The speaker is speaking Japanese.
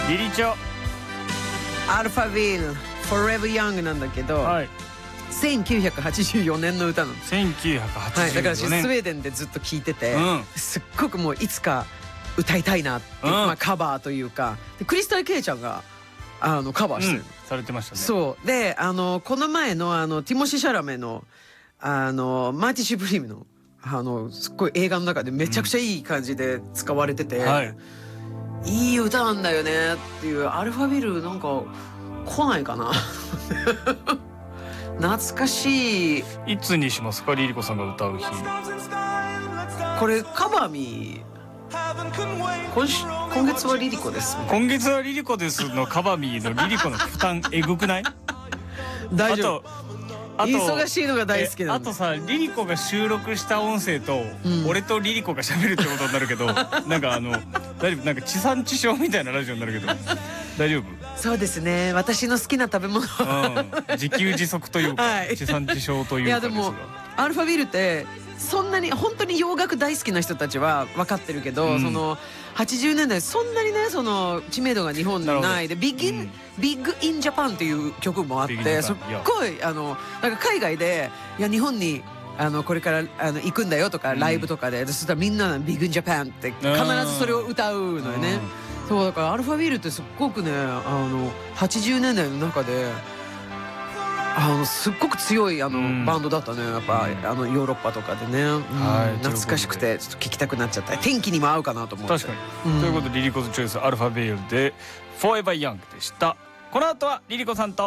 リリチョアルファベル Forever Young なんだけど、 はい、 1984年の歌なの。 1984 はい、だから年、 スウェーデンでずっと聴いてて、 うん、 すっごくもういつか歌いたいなって、まあ、カバーというかでクリスタル・ケイちゃんがカバーしてる、 されてましたね。 そうでこの前のティモシー・シャラメのマーティ・シュプリームのすっごい映画の中でめちゃくちゃいい感じで使われてて、 はい、 いい歌なんだよねっていう。アルファベルなんか来ないかな懐かしい。 いつにしますか、リリコさんが歌う日。 これカバーミー今月はリリコです。 今月はリリコですのカバミーのリリコの負担えぐくない？ 大丈夫。 あと忙しいのが大好きなんで。 あとさ、リリコが収録した音声と、俺とリリコが喋るってことになるけど、なんか大丈夫？なんか地産地消みたいなラジオになるけど大丈夫？ そうですね、私の好きな食べ物、 自給自足というか、はい、地産地消というか。いやでもアルファビルってそんなに本当に洋楽大好きな人たちは分かってるけど、その80年代そんなにね、その知名度が日本にないで、ビッグインジャパンっていう曲もあって、すっごいなんか海外でいや日本にこれから行くんだよとか、ライブとかで、そしたらみんなビッグインジャパンって必ずそれを歌うのよね。そうだからアルファビルってすっごくね80年代の中ですっごく強いバンドだったね、やっぱヨーロッパとかでね、懐かしくてちょっと聴きたくなっちゃった。天気にも合うかなと思って。 確かに、ということでリリコズチョイスアルファベルで Forever Young でした。この後はリリコさんと